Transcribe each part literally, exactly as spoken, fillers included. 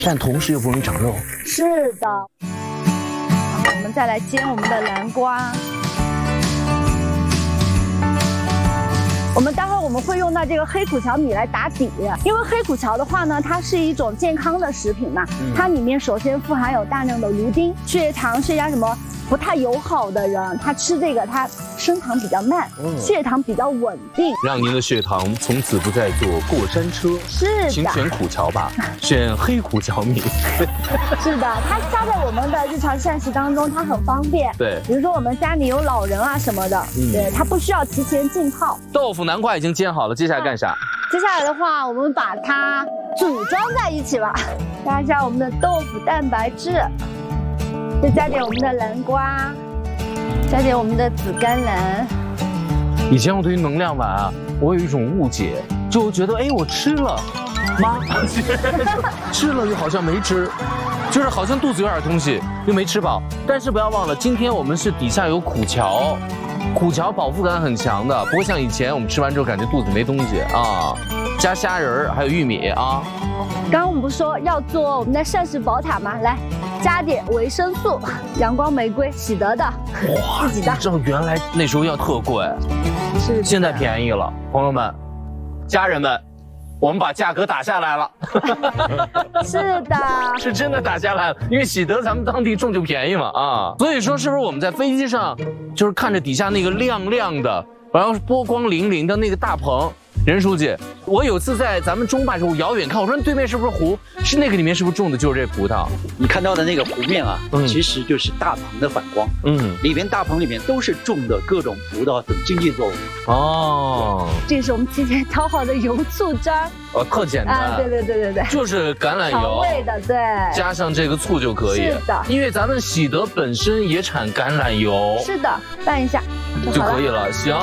但同时又不容易长肉。 是的。好，我们再来煎我们的南瓜。我们待会儿我们会用到这个黑苦荞米来打底，因为黑苦荞的话呢，它是一种健康的食品嘛，嗯、它里面首先富含有大量的芦丁，血液糖、血压什么不太友好的人，他吃这个他升糖比较慢，嗯、血液糖比较稳定， 让您的血糖从此不再坐过山车。 是的， 请选苦荞吧，选黑苦荞米。 是的，它加在我们的日常膳食当中，它很方便。 对， 比如说我们家里有老人啊什么的，嗯、对，它不需要提前浸泡。 豆腐、南瓜已经煎好了，接下来干啥？ 接下来的话，我们把它组装在一起吧，加一下我们的豆腐蛋白质。再加点我们的南瓜，加点我们的紫甘蓝。 以前我对于能量碗啊，我有一种误解，就觉得哎，我吃了吗？吃了又好像没吃，就是好像肚子有点东西又没吃饱。但是不要忘了，今天我们是底下有苦荞，苦荞饱腹感很强的，不会像以前我们吃完之后感觉肚子没东西啊。加虾仁儿还有玉米啊。 刚刚我们不是说要做我们的膳食宝塔吗？来。加点维生素，阳光玫瑰，喜得的， 哇， 自己的。 你知道原来那时候要特贵， 是现在便宜了，朋友们、家人们，我们把价格打下来了。 是的， 是真的打下来了，因为喜得咱们当地种就便宜嘛啊，所以说是不是我们在飞机上就是看着底下那个亮亮的，然后波光粼粼的那个大棚。任书记，我有次在咱们中坝时候遥远看，我说对面是不是湖？是那个里面是不是种的就是这葡萄？ 你看到的那个湖面啊，嗯、其实就是大棚的反光。嗯，里边大棚里面都是种的各种葡萄等经济作物。 哦， 这是我们提前调好的油醋汁儿。 哦，特简单。 啊，对对对对对， 就是橄榄油， 调味的，对， 加上这个醋就可以。 是的， 因为咱们喜得本身也产橄榄油。 是的，拌一下就可以了。行。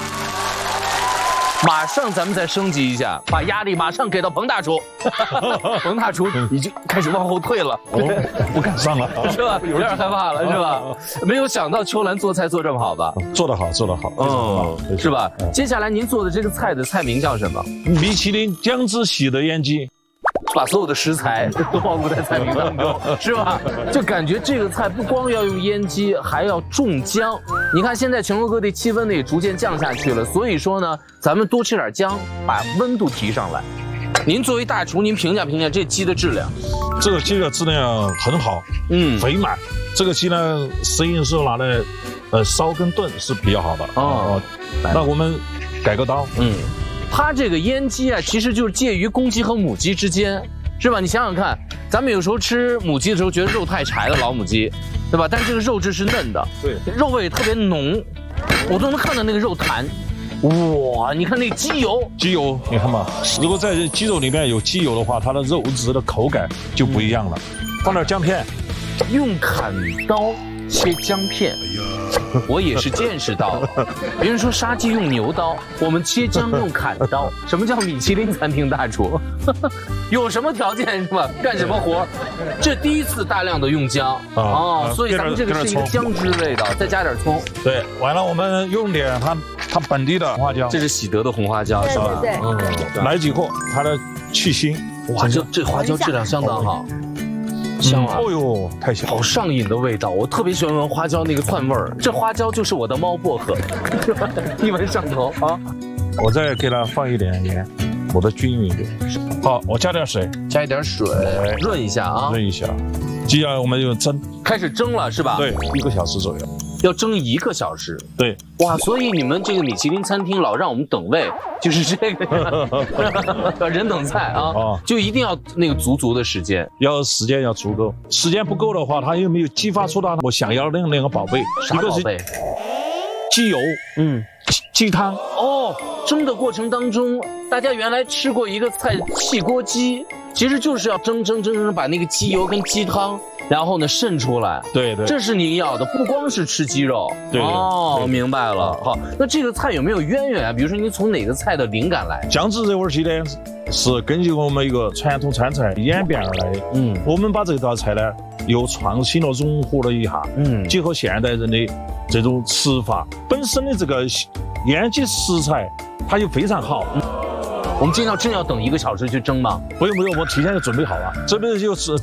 马上咱们再升级一下，把压力马上给到彭大厨。彭大厨已经开始往后退了， 哦、不敢上了， 是吧？有点害怕了，是吧？没有想到秋兰做菜做这么好吧？ 做得好，做得好， 嗯，是吧？嗯、接下来您做的这个菜的菜名叫什么？ 米其林姜汁喜得烟鸡。 把所有的食材都暴露在菜名当中，是吧？就感觉这个菜不光要用烟鸡，还要重姜。你看现在全国各地气温呢也逐渐降下去了，所以说呢，咱们多吃点姜，把温度提上来。您作为大厨，您评价评价这鸡的质量？ 这个鸡的质量很好，嗯，肥满。这个鸡呢，适应是拿来呃烧跟炖是比较好的哦。那我们改个刀，嗯。 它这个烟鸡啊，其实就是介于公鸡和母鸡之间，是吧？你想想看，咱们有时候吃母鸡的时候，觉得肉太柴了，老母鸡，对吧？但这个肉质是嫩的， 对， 肉味特别浓，我都能看到那个肉弹。哇，你看那鸡油， 鸡油，你看嘛，如果在鸡肉里面有鸡油的话，它的肉质的口感就不一样了。放点姜片， 用砍刀切姜片。我也是见识到了，别人说杀鸡用牛刀，我们切姜用砍刀。什么叫米其林餐厅大厨？有什么条件是吧？干什么活？这第一次大量的用姜啊、哦，所以咱们这个是一个姜汁味道，再加点葱。 对，完了我们用点它它本地的红花椒， 这是喜得的红花椒是吧？ 对对对，嗯，来几颗，它的去腥。 哇，这这花椒质量相当好。香啊！ 哦呦，太香， 好上瘾的味道，我特别喜欢闻花椒那个窜味儿。这花椒就是我的猫薄荷，一闻上头啊！ 我再给它放一点盐，裹得均匀一点。好，我加点水， 加一点水，润一下啊， 润一下。接下来我们就蒸， 开始蒸了是吧？ 对，一个小时左右。 要蒸一个小时。 对， 哇，所以你们这个米其林餐厅老让我们等位，就是这个人等菜啊，哦、就一定要那个足足的时间， 要时间要足够，时间不够的话，它又没有激发出它我想要的那个宝贝。 啥宝贝？ 鸡油，嗯，鸡汤。 哦，蒸的过程当中，大家原来吃过一个菜汽锅鸡，其实就是要蒸蒸蒸蒸把那个鸡油跟鸡汤。然后呢，渗出来， 对对， 这是您要的，不光是吃鸡肉， 对哦，明白了。好，那这个菜有没有渊源啊？比如说您从哪个菜的灵感来？ 姜汁这味鸡呢，是根据我们一个传统川菜演变而来的。嗯，我们把这道菜呢又创新了，融合了一下，嗯，结合现代人的这种吃法，本身的这个烟鸡食材它就非常好。嗯， 我们今天要真要等一个小时去蒸吗？ 不用不用，我提前就准备好了，这边就是